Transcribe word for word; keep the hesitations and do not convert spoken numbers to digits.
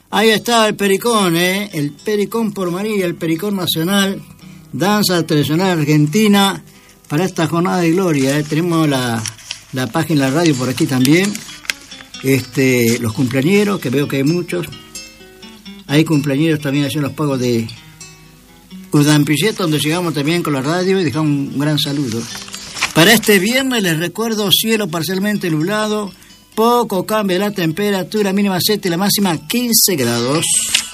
Ahí está el pericón, ¿eh? El pericón por María, el pericón nacional, danza tradicional argentina para esta jornada de gloria, ¿eh? Tenemos la, la página de la radio por aquí también. Este, los cumpleañeros, que veo que hay muchos. Hay cumpleañeros también haciendo los pagos de Urdampilleta, donde llegamos también con la radio y dejamos un gran saludo. Para este viernes les recuerdo cielo parcialmente nublado, poco cambio de la temperatura, mínima siete y la máxima quince grados.